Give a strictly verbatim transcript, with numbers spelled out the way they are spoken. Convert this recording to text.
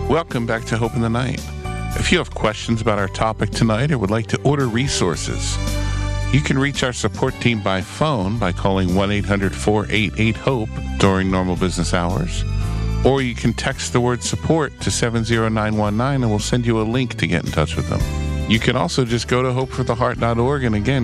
Welcome back to Hope in the Night. If you have questions about our topic tonight or would like to order resources, you can reach our support team by phone by calling one eight hundred four eight eight HOPE during normal business hours, or you can text the word support to seven zero nine one nine and we'll send you a link to get in touch with them. You can also just go to hope for the heart dot org and again,